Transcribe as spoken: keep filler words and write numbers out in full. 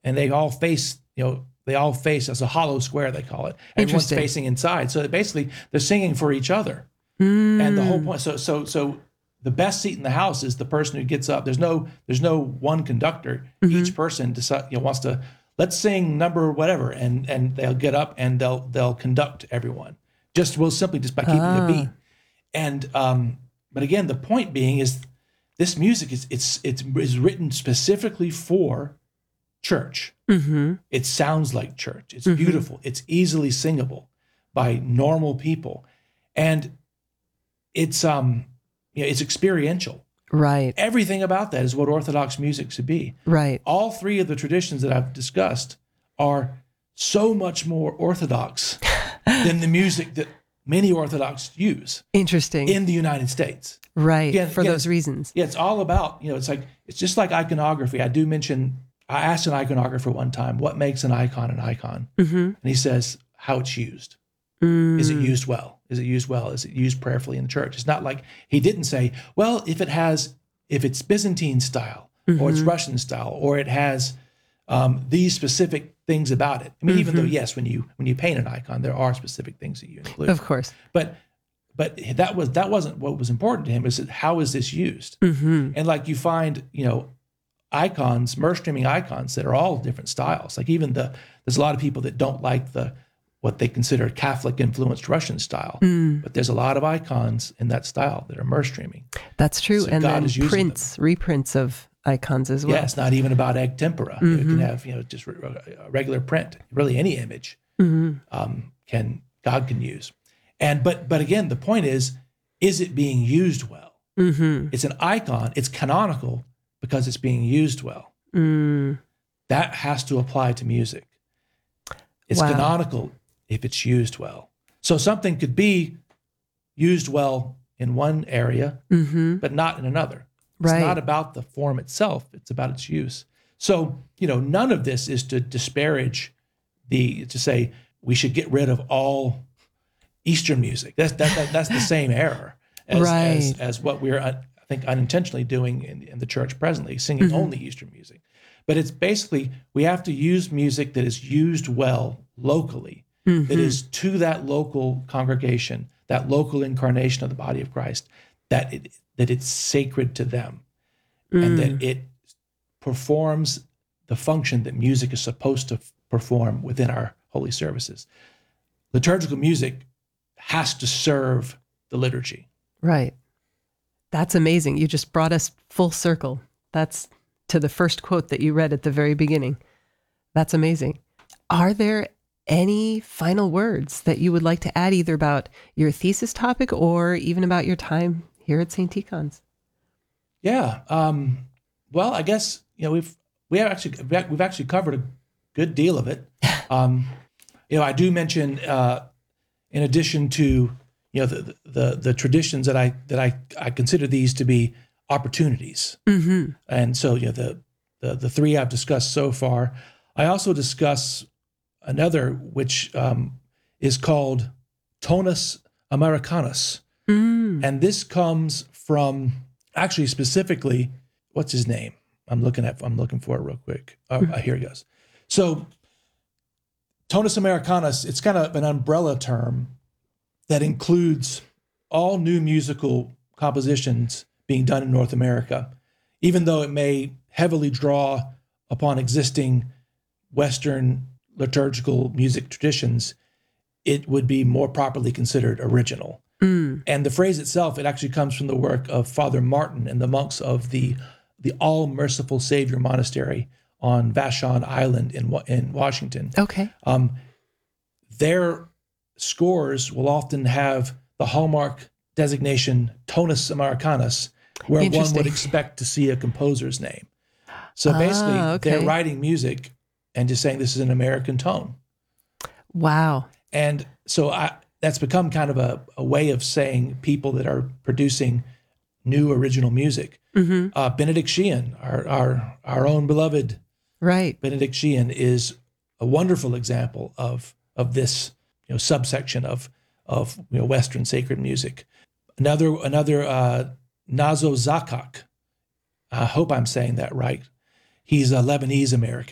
and they all face, you know, they all face as a hollow square, they call it. Everyone's Interesting. facing inside. So basically they're singing for each other. Mm. And the whole point, so so so the best seat in the house is the person who gets up. There's no there's no one conductor. Mm-hmm. Each person decide, you know, wants to, let's sing number whatever, and and they'll get up and they'll they'll conduct everyone. Just well simply just by keeping Ah. a beat. And um, but again, the point being is this music is it's it's is written specifically for church. Mm-hmm. It sounds like church. It's Mhm. beautiful. It's easily singable by normal people, and it's um you know, it's experiential. Right. Everything about that is what Orthodox music should be. Right. All three of the traditions that I've discussed are so much more Orthodox than the music that many Orthodox use Interesting. in the United States. right. Again- For again, those reasons. Yeah, it's all about, you know, it's like, it's just like iconography. I do mention, I asked an iconographer one time, what makes an icon an icon? Mm-hmm. And he says, how it's used. Mm. Is it used well? Is it used well? Is it used prayerfully in the church? It's not like he didn't say, well, if it has, if it's Byzantine style or it's Mhm. Russian style or it has um, these specific things about it. I mean, even though, yes, when you when you paint an icon, there are specific things that you include. Of course. But but that was that wasn't what was important to him. Is that how is this used? Mm-hmm. And like you find, you know, icons, merge streaming icons that are all different styles. Like even the there's a lot of people that don't like the what they consider Catholic influenced Russian style. Mm. But there's a lot of icons in that style that are merge streaming. That's true. So and God then is using prints, reprints of icons as well. Yeah, it's not even about egg tempera. You know, it Mhm. can have, you know, just re- a regular print. Really, any image Mm-hmm. um, can God can use. And but but again, the point is, is it being used well? Mm-hmm. It's an icon. It's canonical because it's being used well. Mm. That has to apply to music. It's Wow. canonical if it's used well. So something could be used well in one area, Mm-hmm. but not in another. It's Right. not about the form itself, it's about its use. So, you know, none of this is to disparage the, to say we should get rid of all Eastern music. That's that, that that's the same error as, Right. as, as what we're, uh, I think, unintentionally doing in, in the church presently, singing Mhm. only Eastern music. But it's basically, we have to use music that is used well locally, Mm-hmm. that is to that local congregation, that local incarnation of the body of Christ, that it that it's sacred to them, and Mm. that it performs the function that music is supposed to f- perform within our holy services. Liturgical music has to serve the liturgy. Right. That's amazing. You just brought us full circle. That's to the first quote that you read at the very beginning. That's amazing. Are there any final words that you would like to add either about your thesis topic or even about your time here at Saint Tikhon's? Yeah. Um, well, I guess, you know, we've we have actually we've actually covered a good deal of it. Um, you know, I do mention, uh, in addition to, you know, the, the the traditions that I that I I consider these to be opportunities, Mm-hmm. and so you know the the the three I've discussed so far. I also discuss another which um, is called tonus Americanus, Mm. and this comes from actually specifically, what's his name? I'm looking at, I'm looking for it real quick. Oh, uh, here it goes. So tonus Americanus, it's kind of an umbrella term that includes all new musical compositions being done in North America, even though it may heavily draw upon existing Western liturgical music traditions, it would be more properly considered original. Mm. And the phrase itself, it actually comes from the work of Father Martin and the monks of the the All Merciful Savior Monastery on Vashon Island in Wa- in Washington. Okay. Um, their scores will often have the hallmark designation tonus Americanus, where one Interesting. would expect to see a composer's name. So Ah, basically, okay. they're writing music and just saying this is an American tone. Wow. And so I, that's become kind of a, a way of saying people that are producing new original music. Mm-hmm. Uh, Benedict Sheehan, our, our our own beloved Right. Benedict Sheehan, is a wonderful example of of this, you know, subsection of of you know, Western sacred music. Another another uh, Nazo Zakak. I hope I'm saying that right. He's a Lebanese American.